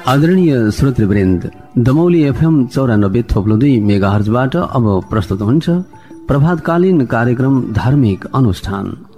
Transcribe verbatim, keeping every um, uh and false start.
आदरणीय श्रोतृवृन्द, दमौली एफएम चौरानब्बे थोप्लो दुई मेगा हर्जबाट अब प्रस्तुत हुन्छ प्रभातकालीन कार्यक्रम धार्मिक अनुष्ठान।